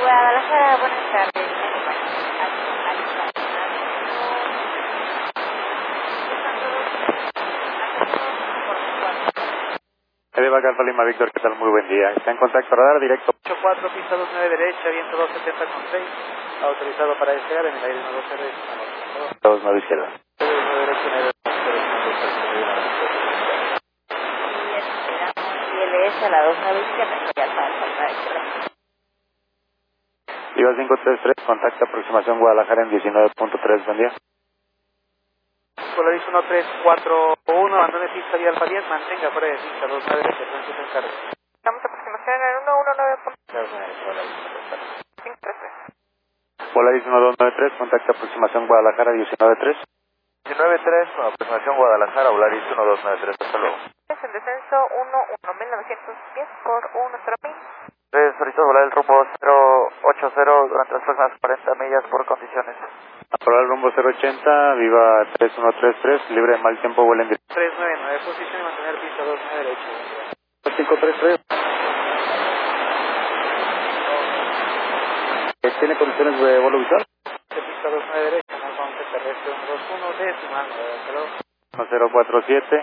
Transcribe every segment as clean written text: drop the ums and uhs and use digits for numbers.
Guadalajara, buenas tardes. Edeva Alfa Lima Víctor, ¿qué tal? Muy buen día. Está en contacto radar directo. 84, pista 29 derecha, viento 270 con 6. Autorizado para despegar en el aire 120. 29 izquierda. 29 derecha, en el aire 270. Y ILS a la 29 izquierda, ya está falta de izquierda. Viva 533, contacto aproximación Guadalajara en 19.3, buen día. Polaris 1341, abandone pista y Alfa 10, mantenga fuera de pista 29 derecha, tránsito en carga. Estamos aproximación en el 119.533. Polaris 1293, contacto aproximación Guadalajara 19.3. 19.3, con aproximación Guadalajara, Polaris 1293, hasta luego. Es en descenso 11910 por 10.000. Solicito volar el rumbo 080 durante las próximas 40 millas por condiciones. Aprobar el rumbo 080, viva 3133, libre de mal tiempo, vuela en dirección. 399, posición y mantener pista 29 derecha. 533. ¿Tiene condiciones de vuelo visual? Pista 29 derecha, Alfa 11 terrestre 121, decimal, hasta luego. 1047,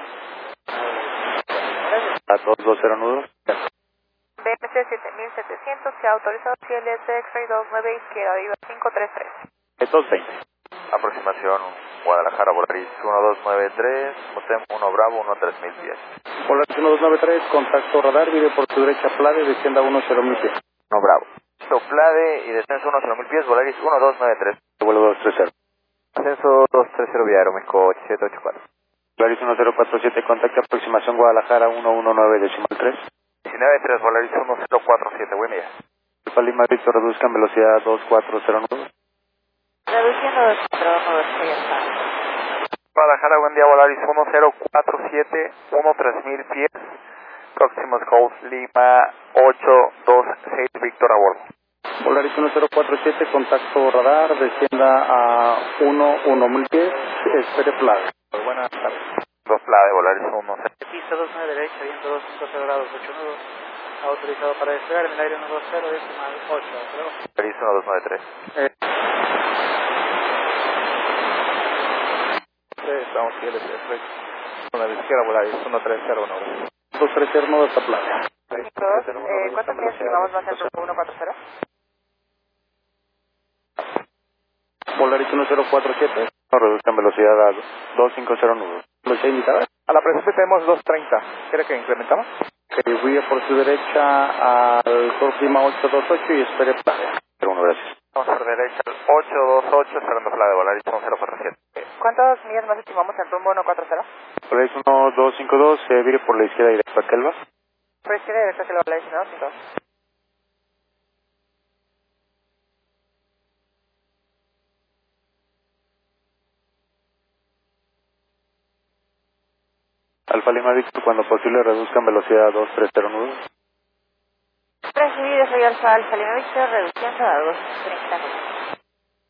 a 220 nudos. BMC 7700, se ha autorizado CLS X-Ray 29 izquierda, viva 533. 220. Aproximación Guadalajara, Polaris 1293, Motem 1 Bravo, 13000 pies. Polaris 1293, contacto radar, vive por su derecha Plade, descienda 10.000 pies. 1 Bravo. Plade y descenso 10000 pies, Polaris 1293. Vuelo 230. Ascenso 230 vía Aeroméxico 8784. Polaris 1047, contacto aproximación Guadalajara 119.3. 19.3, Polaris 1047, buen día. Alfa Lima Víctor, reduzcan velocidad 240 Reduciendo 249, ya está. Guadalajara, buen día, Polaris 1047, 3000 pies. Próximos Golf Lima 826, Víctor a bordo. Polaris 1047, contacto radar, descienda a 1.000 pies, espere Plade. Buenas tardes. 2 Plade, Polaris 10. Pista 29 derecha, viento 250 grados, 8 nudos. Autorizado para despegar en el aire 120, decimal 8, hasta luego. Polaris 1293. Estamos fieles, con la izquierda, Polaris 1301. 230 hasta Plade. ¿Cuántos días estimamos va a ser el rumbo 140? Polaris 1047, reduzcan velocidad a 250 nudos. ¿Velocidad indicada? A la presión tenemos 230. ¿Quiere que incrementamos? Que voy por su derecha al Golf Lima 828 y espere Plade. Gracias. Vamos por derecha al 828, esperando Plade, Polaris 1047. ¿Cuántas millas más estimamos en rumbo 140? Polaris 1252, vire por la izquierda directa a Kelva. Por izquierda directa que lo habláis, ¿no? 5. Alfa Lima Víctor, cuando posible reduzcan velocidad a 230 nudos. Recibido, soy Alfa Lima Víctor, reduciendo a 230.